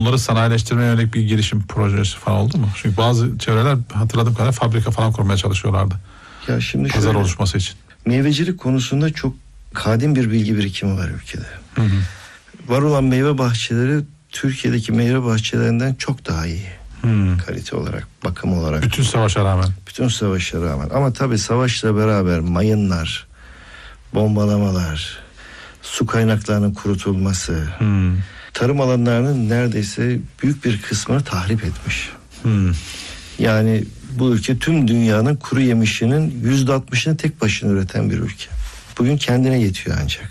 Bunları sanayileştirmeye yönelik bir girişim projesi falan oldu mu? Çünkü bazı çevreler hatırladığım kadarıyla fabrika falan kurmaya çalışıyorlardı. Ya şimdi pazar oluşması için. Meyvecilik konusunda çok kadim bir bilgi birikimi var ülkede. Hı hı. Var olan meyve bahçeleri Türkiye'deki meyve bahçelerinden çok daha iyi. Kalite olarak, bakım olarak. Bütün savaşa rağmen. Bütün savaşa rağmen. Ama tabii savaşla beraber mayınlar, bombalamalar, su kaynaklarının kurutulması, tarım alanlarının neredeyse büyük bir kısmını tahrip etmiş. Yani bu ülke tüm dünyanın kuru yemişinin %60'ını tek başına üreten bir ülke. Bugün kendine yetiyor ancak.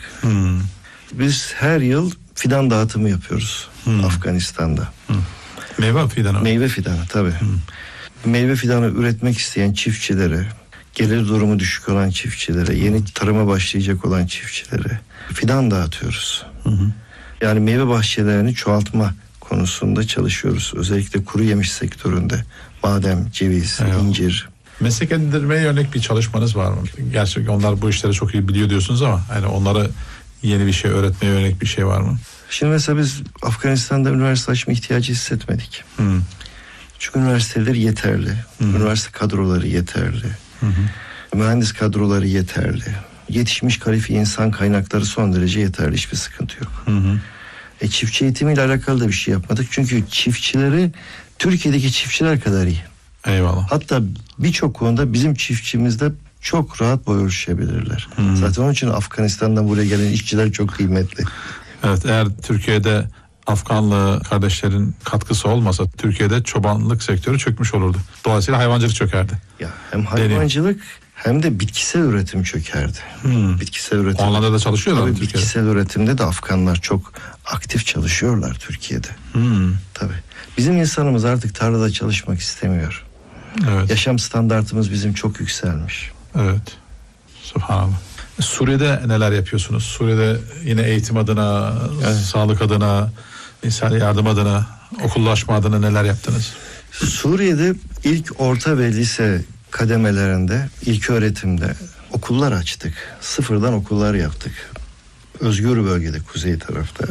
Biz her yıl fidan dağıtımı yapıyoruz Afganistan'da. Meyve fidanı. Meyve fidanı tabii. Meyve fidanı üretmek isteyen çiftçilere, gelir durumu düşük olan çiftçilere, yeni tarıma başlayacak olan çiftçilere fidan dağıtıyoruz. Yani meyve bahçelerini çoğaltma konusunda çalışıyoruz. Özellikle kuru yemiş sektöründe. Badem, ceviz, incir. Meslek edindirmeye yönelik bir çalışmanız var mı? Gerçi onlar bu işleri çok iyi biliyor diyorsunuz ama hani onlara yeni bir şey öğretmeye yönelik bir şey var mı? Şimdi mesela biz Afganistan'da üniversite açma ihtiyacı hissetmedik. Çünkü üniversiteler yeterli. Üniversite kadroları yeterli. Mühendis kadroları yeterli. Yetişmiş kalifiye insan kaynakları son derece yeterli. Hiçbir sıkıntı yok. Çiftçi eğitimiyle alakalı da bir şey yapmadık. Çünkü çiftçileri Türkiye'deki çiftçiler kadar iyi. Eyvallah. Hatta birçok konuda bizim çiftçimizde çok rahat boy ölçüşebilirler. Zaten onun için Afganistan'dan buraya gelen işçiler çok kıymetli. Evet, eğer Türkiye'de Afganlı kardeşlerin katkısı olmasa Türkiye'de çobanlık sektörü çökmüş olurdu. Dolayısıyla hayvancılık çökerdi. Ya hem hayvancılık hem de bitkisel üretim çökerdi. Bitkisel üretim. Onlarda da çalışıyorlar mı Türkiye'de? Bitkisel üretimde de Afganlar çok aktif çalışıyorlar Türkiye'de. Tabii. Bizim insanımız artık tarlada çalışmak istemiyor. Evet. Yaşam standartımız bizim çok yükselmiş. Evet. Subhanallah. Suriye'de neler yapıyorsunuz? Suriye'de yine eğitim adına, sağlık adına, insan yardım adına, okullaşma adına neler yaptınız? Suriye'de ilk orta ve lise kademelerinde, ilk öğretimde okullar açtık. Sıfırdan okullar yaptık. Özgür bölgede, kuzey tarafta.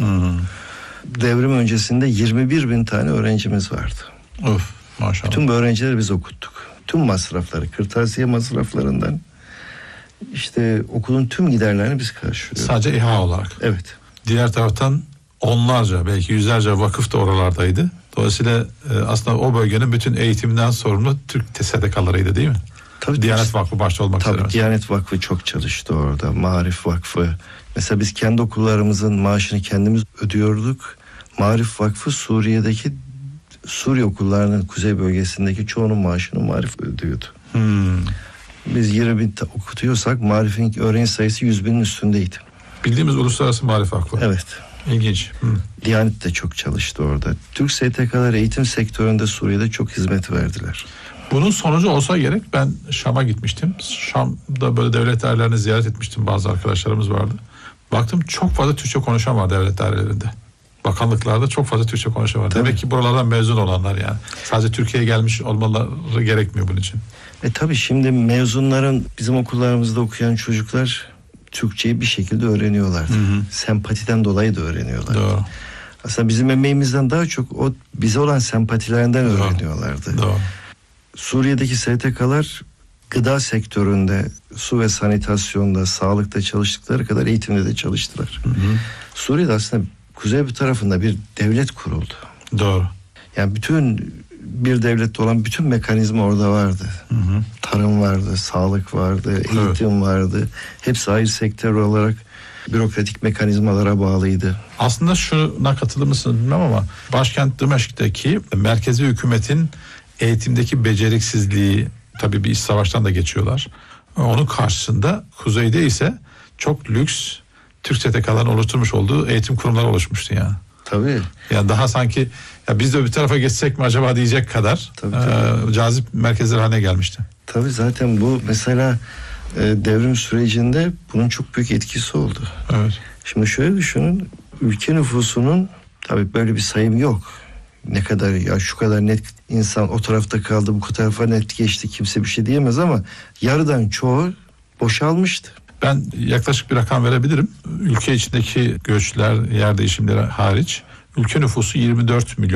Devrim öncesinde 21 bin tane öğrencimiz vardı. Of, maşallah. Bütün bu öğrencileri biz okuttuk. Tüm masrafları, kırtasiye masraflarından işte okulun tüm giderlerini biz karşılıyoruz. Sadece İHA olarak. Evet. Diğer taraftan onlarca, belki yüzlerce vakıf da oralardaydı. Dolayısıyla aslında o bölgenin bütün eğitiminden sorumlu Türk STK'larıydı değil mi? Tabii. Diyanet Vakfı başta olmak üzere. Tabii Diyanet Vakfı çok çalıştı orada. Maarif Vakfı. Mesela biz kendi okullarımızın maaşını kendimiz ödüyorduk. Maarif Vakfı Suriye'deki Suriye okullarının kuzey bölgesindeki çoğunun maaşını Maarif ödüyordu. Biz 20 bin okutuyorsak Maarif'in öğrenci sayısı 100 binin üstündeydi. Bildiğimiz Uluslararası Maarif Vakfı. Evet. İlginç. Diyanet de çok çalıştı orada. Türk STK'ları eğitim sektöründe Suriye'de çok hizmet verdiler. Bunun sonucu olsa gerek, ben Şam'a gitmiştim. Şam'da böyle devlet dairelerini ziyaret etmiştim, bazı arkadaşlarımız vardı. Baktım çok fazla Türkçe konuşan var devlet dairelerinde. Bakanlıklarda çok fazla Türkçe konuşan var. Tabii. Demek ki buralardan mezun olanlar yani. Sadece Türkiye'ye gelmiş olmaları gerekmiyor bunun için. Tabii şimdi mezunların, bizim okullarımızda okuyan çocuklar Türkçeyi bir şekilde öğreniyorlardı. Sempatiden dolayı da öğreniyorlardı. Doğru. Aslında bizim emeğimizden daha çok o bize olan sempatilerinden öğreniyorlardı. Doğru. Suriye'deki STK'lar gıda sektöründe, su ve sanitasyonda, sağlıkta çalıştıkları kadar eğitimde de çalıştılar. Suriye'de aslında kuzey bir tarafında bir devlet kuruldu. Doğru. Yani bütün bir devlette olan bütün mekanizma orada vardı. Tarım vardı, sağlık vardı, eğitim vardı. Hepsi ayrı sektör olarak bürokratik mekanizmalara bağlıydı. Aslında şuna katılır mısınız bilmem ama başkent Dimeşk'teki merkezi hükümetin eğitimdeki beceriksizliği, tabii bir iç savaştan da geçiyorlar. Onun karşısında kuzeyde ise çok lüks Türk STK'ların oluşturmuş olduğu eğitim kurumları oluşmuştu yani. Tabii. Yani daha sanki ya biz de bir tarafa geçsek mi acaba diyecek kadar cazip merkezler haline gelmişti. Tabii zaten bu mesela devrim sürecinde bunun çok büyük etkisi oldu. Evet. Şimdi şöyle düşünün, ülke nüfusunun tabii böyle bir sayım yok. Ne kadar ya şu kadar net insan o tarafta kaldı, bu tarafa net geçti, kimse bir şey diyemez ama yarıdan çoğu boşalmıştı. Ben yaklaşık bir rakam verebilirim. Ülke içindeki göçler, yer değişimleri hariç ülke nüfusu 24 milyon.